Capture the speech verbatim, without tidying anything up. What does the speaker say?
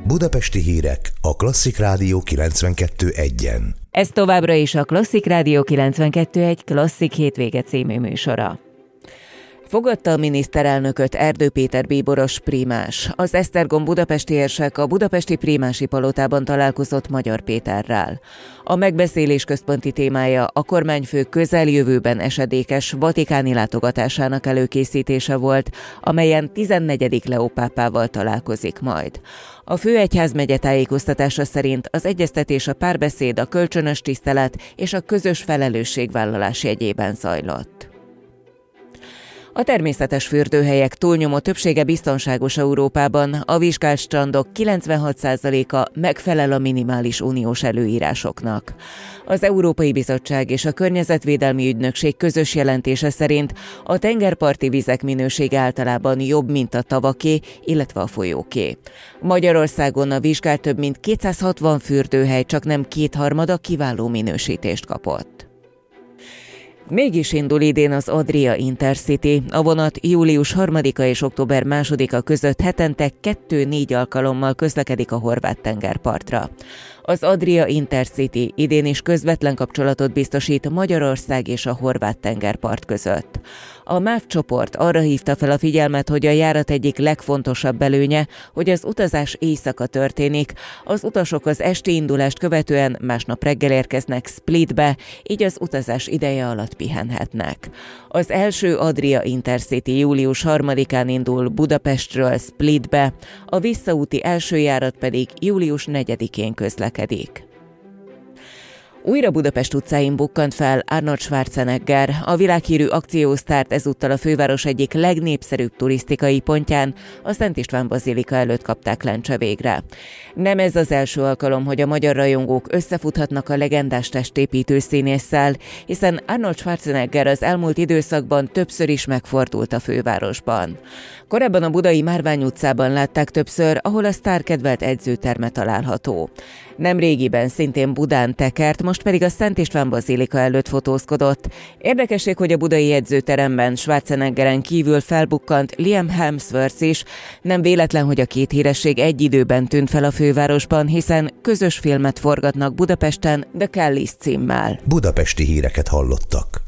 Budapesti hírek a Klasszik Rádió kilencvenkettő egyen. Ez továbbra is a Klasszik Rádió kilencvenkettő egy Klasszik hétvége című műsora. Fogadta a miniszterelnököt Erdő Péter bíboros prímás. Az Esztergom budapesti érsek a budapesti prímási palotában találkozott Magyar Péterrel. A megbeszélés központi témája a kormányfő közeljövőben esedékes vatikáni látogatásának előkészítése volt, amelyen tizennegyedik Leó pápával találkozik majd. A főegyházmegye tájékoztatása szerint az egyeztetés, a párbeszéd, a kölcsönös tisztelet és a közös felelősségvállalás jegyében zajlott. A természetes fürdőhelyek túlnyomó többsége biztonságos Európában, a vizsgált strandok kilencvenhat százaléka megfelel a minimális uniós előírásoknak. Az Európai Bizottság és a Környezetvédelmi Ügynökség közös jelentése szerint a tengerparti vizek minősége általában jobb, mint a tavaké, illetve a folyóké. Magyarországon a vizsgált több mint kétszázhatvan fürdőhely csaknem kétharmada kiváló minősítést kapott. Mégis indul idén az Adria Intercity. A vonat július harmadika és október másodika között hetente kettő-négy alkalommal közlekedik a horvát tengerpartra. Az Adria Intercity idén is közvetlen kapcsolatot biztosít Magyarország és a horvát tengerpart között. A MÁV csoport arra hívta fel a figyelmet, hogy a járat egyik legfontosabb előnye, hogy az utazás éjszaka történik. Az utasok az esti indulást követően másnap reggel érkeznek Splitbe, így az utazás ideje alatt pihenhetnek. Az első Adria Intercity július harmadikán indul Budapestről Splitbe, a visszaúti első járat pedig július negyedikén közlekedik. Újra Budapest utcáin bukkant fel Arnold Schwarzenegger, a világhírű akciósztárt ezúttal a főváros egyik legnépszerűbb turisztikai pontján, a Szent István bazilika előtt kapták lencse végre. Nem ez az első alkalom, hogy a magyar rajongók összefuthatnak a legendás testépítő színésszel, hiszen Arnold Schwarzenegger az elmúlt időszakban többször is megfordult a fővárosban. Korábban a budai Márvány utcában látták többször, ahol a sztár kedvelt edzőterme található. Nemrégiben szintén Budán tekert, most pedig a Szent István bazilika előtt fotózkodott. Érdekesség, hogy a budai edzőteremben Schwarzeneggeren kívül felbukkant Liam Hemsworth is. Nem véletlen, hogy a két híresség egy időben tűnt fel a fővárosban, hiszen közös filmet forgatnak Budapesten The Kellys címmel. Budapesti híreket hallottak.